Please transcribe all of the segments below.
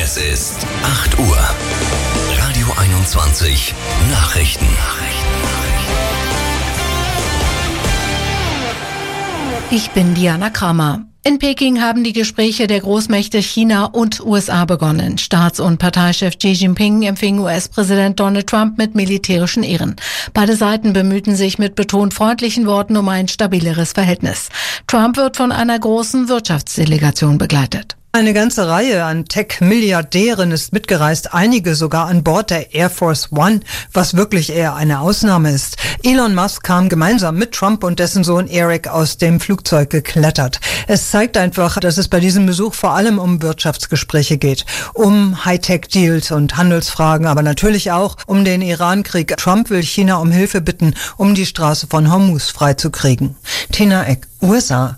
Es ist 8 Uhr. Radio 21 Nachrichten. Ich bin Diana Kramer. In Peking haben die Gespräche der Großmächte China und USA begonnen. Staats- und Parteichef Xi Jinping empfing US-Präsident Donald Trump mit militärischen Ehren. Beide Seiten bemühten sich mit betont freundlichen Worten um ein stabileres Verhältnis. Trump wird von einer großen Wirtschaftsdelegation begleitet. Eine ganze Reihe an Tech-Milliardären ist mitgereist, einige sogar an Bord der Air Force One, was wirklich eher eine Ausnahme ist. Elon Musk kam gemeinsam mit Trump und dessen Sohn Eric aus dem Flugzeug geklettert. Es zeigt einfach, dass es bei diesem Besuch vor allem um Wirtschaftsgespräche geht, um Hightech-Deals und Handelsfragen, aber natürlich auch um den Iran-Krieg. Trump will China um Hilfe bitten, um die Straße von Hormuz freizukriegen. Tina Eck, USA.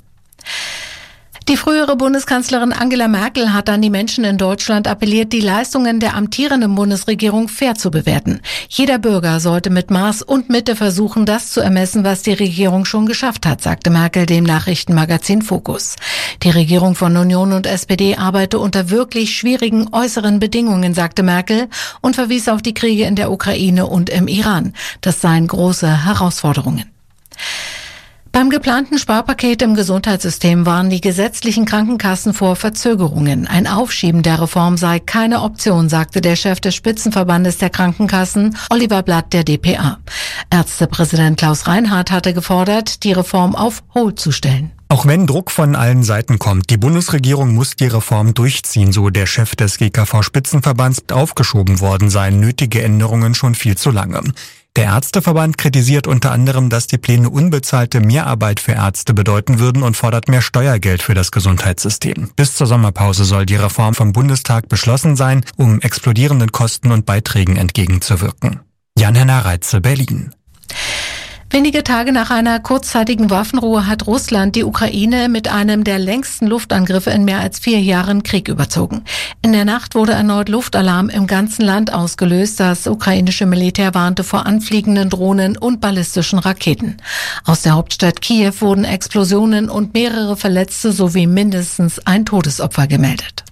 Die frühere Bundeskanzlerin Angela Merkel hat an die Menschen in Deutschland appelliert, die Leistungen der amtierenden Bundesregierung fair zu bewerten. Jeder Bürger sollte mit Maß und Mitte versuchen, das zu ermessen, was die Regierung schon geschafft hat, sagte Merkel dem Nachrichtenmagazin Focus. Die Regierung von Union und SPD arbeite unter wirklich schwierigen äußeren Bedingungen, sagte Merkel und verwies auf die Kriege in der Ukraine und im Iran. Das seien große Herausforderungen. Beim geplanten Sparpaket im Gesundheitssystem warnen die gesetzlichen Krankenkassen vor Verzögerungen. Ein Aufschieben der Reform sei keine Option, sagte der Chef des Spitzenverbandes der Krankenkassen, Oliver Blatt, der dpa. Ärztepräsident Klaus Reinhardt hatte gefordert, die Reform auf Hold zu stellen. Auch wenn Druck von allen Seiten kommt, die Bundesregierung muss die Reform durchziehen, so der Chef des GKV-Spitzenverbands. Aufgeschoben worden seien nötige Änderungen schon viel zu lange. Der Ärzteverband kritisiert unter anderem, dass die Pläne unbezahlte Mehrarbeit für Ärzte bedeuten würden und fordert mehr Steuergeld für das Gesundheitssystem. Bis zur Sommerpause soll die Reform vom Bundestag beschlossen sein, um explodierenden Kosten und Beiträgen entgegenzuwirken. Jan-Henner Reitze, Berlin. Wenige Tage nach einer kurzzeitigen Waffenruhe hat Russland die Ukraine mit einem der längsten Luftangriffe in mehr als 4 Jahren Krieg überzogen. In der Nacht wurde erneut Luftalarm im ganzen Land ausgelöst. Das ukrainische Militär warnte vor anfliegenden Drohnen und ballistischen Raketen. Aus der Hauptstadt Kiew wurden Explosionen und mehrere Verletzte sowie mindestens ein Todesopfer gemeldet.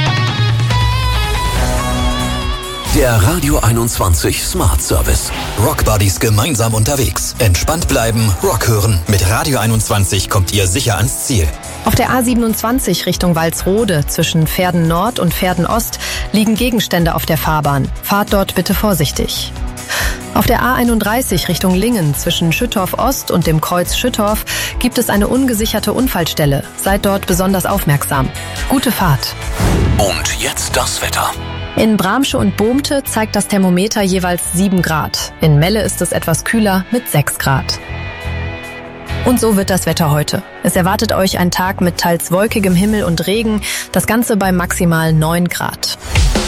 Der Radio 21 Smart Service. Rock Buddies gemeinsam unterwegs. Entspannt bleiben, Rock hören. Mit Radio 21 kommt ihr sicher ans Ziel. Auf der A27 Richtung Walsrode zwischen Verden Nord und Verden Ost liegen Gegenstände auf der Fahrbahn. Fahrt dort bitte vorsichtig. Auf der A31 Richtung Lingen zwischen Schüttorf Ost und dem Kreuz Schüttorf gibt es eine ungesicherte Unfallstelle. Seid dort besonders aufmerksam. Gute Fahrt. Und jetzt das Wetter. In Bramsche und Bohmte zeigt das Thermometer jeweils 7 Grad. In Melle ist es etwas kühler mit 6 Grad. Und so wird das Wetter heute. Es erwartet euch ein Tag mit teils wolkigem Himmel und Regen, das Ganze bei maximal 9 Grad.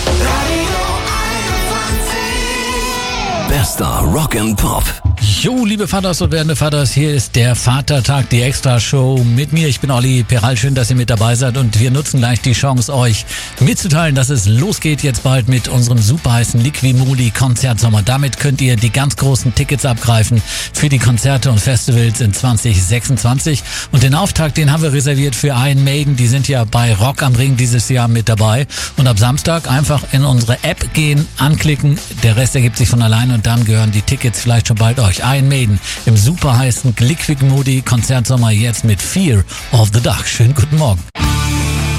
Bester Rock and Pop. Jo, liebe Vaters und werdende Vaters, hier ist der Vatertag, die Extra-Show mit mir. Ich bin Olli Peral, schön, dass ihr mit dabei seid und wir nutzen gleich die Chance, euch mitzuteilen, dass es losgeht jetzt bald mit unserem super heißen Liqui-Moly Konzertsommer. Damit könnt ihr die ganz großen Tickets abgreifen für die Konzerte und Festivals in 2026 und den Auftakt, den haben wir reserviert für Iron Maiden. Die sind ja bei Rock am Ring dieses Jahr mit dabei und ab Samstag einfach in unsere App gehen, anklicken, der Rest ergibt sich von alleine und dann gehören die Tickets vielleicht schon bald euch. Iron Maiden im super heißen Liqui-Moly Konzertsommer jetzt mit Fear of the Dark. Schönen guten Morgen.